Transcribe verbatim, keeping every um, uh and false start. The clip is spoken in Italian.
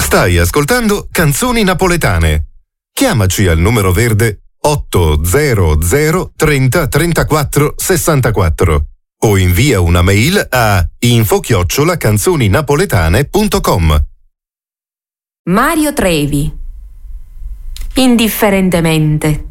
Stai ascoltando Canzoni Napoletane. Chiamaci al numero verde otto zero zero trenta trentaquattro sessantaquattro o invia una mail a info chiocciola canzoninapoletane punto com. Mario Trevi. Indifferentemente.